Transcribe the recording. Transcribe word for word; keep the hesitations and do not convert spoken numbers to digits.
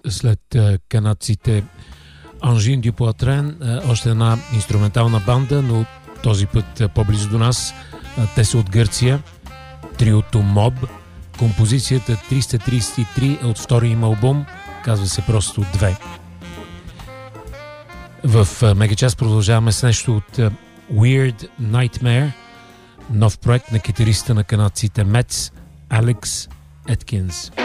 след канадците Ангин дю Поитрен, още една инструментална банда, но този път по-близо до нас. Те са от Гърция. Триото Моб. Композицията триста тридесет и три е от втория им албум. Казва се просто Две. В Мегачас продължаваме с нещо от Weird Nightmare, нов проект на китариста на канадците Метс Алекс Еткинс.